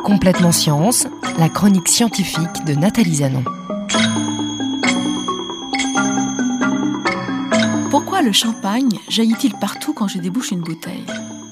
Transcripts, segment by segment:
Complètement Science, la chronique scientifique de Nathalie Zanon. Pourquoi le champagne jaillit-il partout quand je débouche une bouteille ?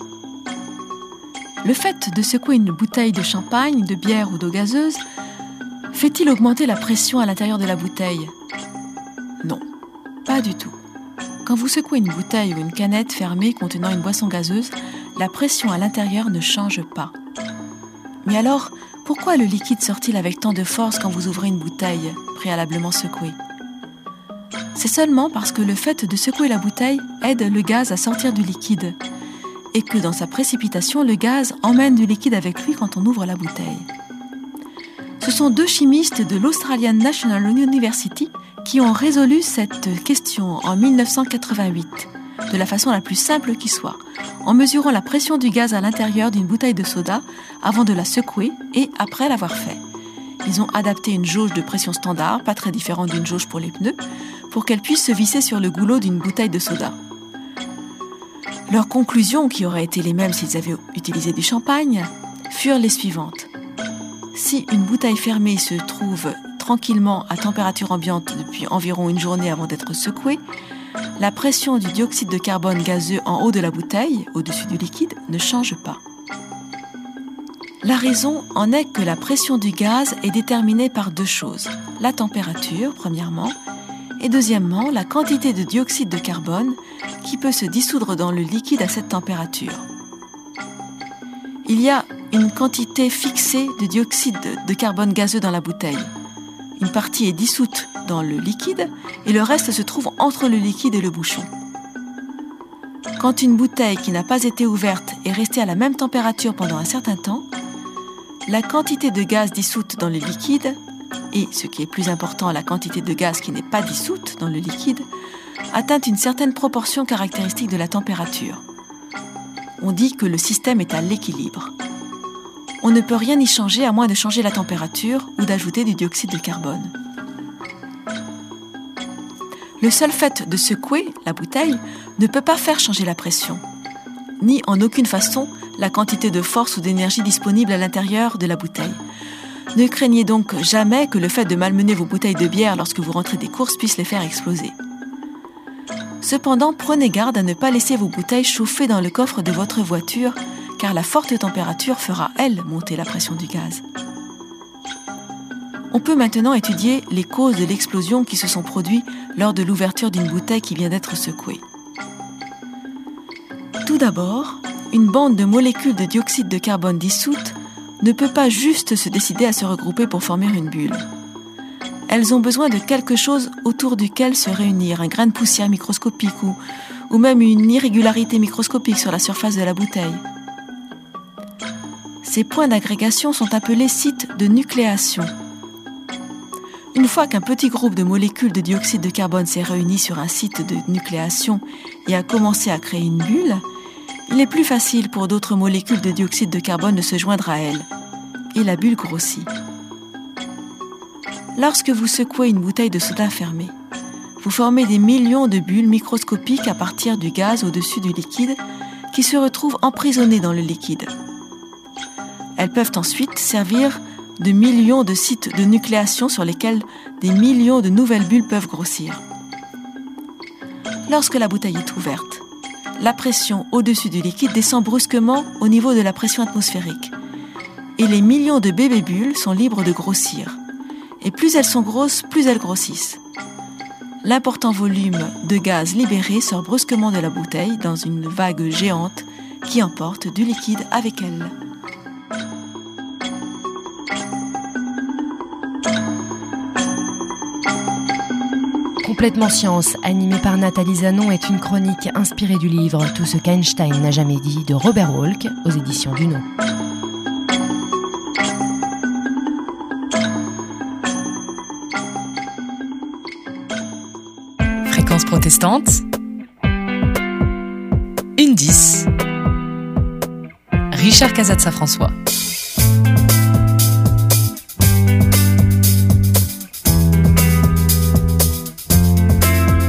Le fait de secouer une bouteille de champagne, de bière ou d'eau gazeuse fait-il augmenter la pression à l'intérieur de la bouteille ? Non, pas du tout. Quand vous secouez une bouteille ou une canette fermée contenant une boisson gazeuse, la pression à l'intérieur ne change pas. Mais alors, pourquoi le liquide sort-il avec tant de force quand vous ouvrez une bouteille préalablement secouée ? C'est seulement parce que le fait de secouer la bouteille aide le gaz à sortir du liquide et que dans sa précipitation, le gaz emmène du liquide avec lui quand on ouvre la bouteille. Ce sont deux chimistes de l'Australian National University qui ont résolu cette question en 1988, de la façon la plus simple qui soit, en mesurant la pression du gaz à l'intérieur d'une bouteille de soda avant de la secouer et après l'avoir fait. Ils ont adapté une jauge de pression standard, pas très différente d'une jauge pour les pneus, pour qu'elle puisse se visser sur le goulot d'une bouteille de soda. Leurs conclusions, qui auraient été les mêmes s'ils avaient utilisé du champagne, furent les suivantes. Si une bouteille fermée se trouve tranquillement à température ambiante depuis environ une journée avant d'être secouée, la pression du dioxyde de carbone gazeux en haut de la bouteille, au-dessus du liquide, ne change pas. La raison en est que la pression du gaz est déterminée par deux choses. La température, premièrement, et deuxièmement, la quantité de dioxyde de carbone qui peut se dissoudre dans le liquide à cette température. Il y a une quantité fixée de dioxyde de carbone gazeux dans la bouteille. Une partie est dissoute dans le liquide et le reste se trouve entre le liquide et le bouchon. Quand une bouteille qui n'a pas été ouverte est restée à la même température pendant un certain temps, la quantité de gaz dissoute dans le liquide et, ce qui est plus important, la quantité de gaz qui n'est pas dissoute dans le liquide, atteint une certaine proportion caractéristique de la température. On dit que le système est à l'équilibre. On ne peut rien y changer à moins de changer la température ou d'ajouter du dioxyde de carbone. Le seul fait de secouer la bouteille ne peut pas faire changer la pression, ni en aucune façon la quantité de force ou d'énergie disponible à l'intérieur de la bouteille. Ne craignez donc jamais que le fait de malmener vos bouteilles de bière lorsque vous rentrez des courses puisse les faire exploser. Cependant, prenez garde à ne pas laisser vos bouteilles chauffer dans le coffre de votre voiture, car la forte température fera, elle, monter la pression du gaz. On peut maintenant étudier les causes de l'explosion qui se sont produites lors de l'ouverture d'une bouteille qui vient d'être secouée. Tout d'abord, une bande de molécules de dioxyde de carbone dissoutes ne peut pas juste se décider à se regrouper pour former une bulle. Elles ont besoin de quelque chose autour duquel se réunir, un grain de poussière microscopique ou même une irrégularité microscopique sur la surface de la bouteille. Ces points d'agrégation sont appelés sites de nucléation. Une fois qu'un petit groupe de molécules de dioxyde de carbone s'est réuni sur un site de nucléation et a commencé à créer une bulle, il est plus facile pour d'autres molécules de dioxyde de carbone de se joindre à elle, et la bulle grossit. Lorsque vous secouez une bouteille de soda fermée, vous formez des millions de bulles microscopiques à partir du gaz au-dessus du liquide qui se retrouvent emprisonnées dans le liquide. Elles peuvent ensuite servir de millions de sites de nucléation sur lesquels des millions de nouvelles bulles peuvent grossir. Lorsque la bouteille est ouverte, la pression au-dessus du liquide descend brusquement au niveau de la pression atmosphérique et les millions de bébés bulles sont libres de grossir. Et plus elles sont grosses, plus elles grossissent. L'important volume de gaz libéré sort brusquement de la bouteille dans une vague géante qui emporte du liquide avec elle. Complètement Science, animée par Nathalie Zanon, est une chronique inspirée du livre Tout ce qu'Einstein n'a jamais dit de Robert Wolk aux éditions Duno. Fréquence protestante, une 10. Richard Casazza-François.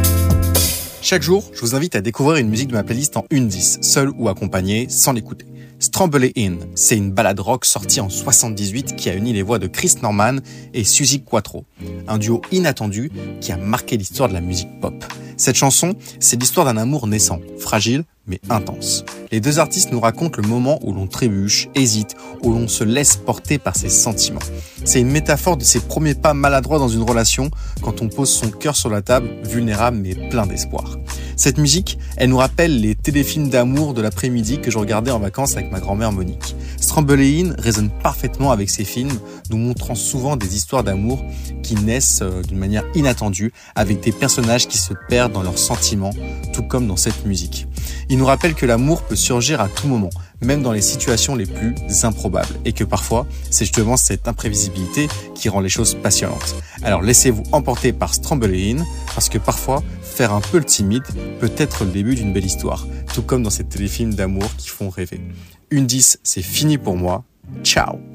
Chaque jour, je vous invite à découvrir une musique de ma playlist en une 10, seule ou accompagnée, sans l'écouter. Stromboli In, c'est une ballade rock sortie en 78 qui a uni les voix de Chris Norman et Suzi Quatro, un duo inattendu qui a marqué l'histoire de la musique pop. Cette chanson, c'est l'histoire d'un amour naissant, fragile mais intense. Les deux artistes nous racontent le moment où l'on trébuche, hésite, où l'on se laisse porter par ses sentiments. C'est une métaphore de ses premiers pas maladroits dans une relation quand on pose son cœur sur la table, vulnérable mais plein d'espoir. Cette musique, elle nous rappelle les téléfilms d'amour de l'après-midi que je regardais en vacances avec ma grand-mère Monique. Stromboli In résonne parfaitement avec ces films, nous montrant souvent des histoires d'amour qui naissent d'une manière inattendue, avec des personnages qui se perdent dans leurs sentiments, tout comme dans cette musique. Il nous rappelle que l'amour peut surgir à tout moment, même dans les situations les plus improbables, et que parfois, c'est justement cette imprévisibilité qui rend les choses passionnantes. Alors laissez-vous emporter par Stromboli In, parce que parfois, faire un peu le timide peut être le début d'une belle histoire, tout comme dans ces téléfilms d'amour qui font rêver. Une 10, c'est fini pour moi. Ciao!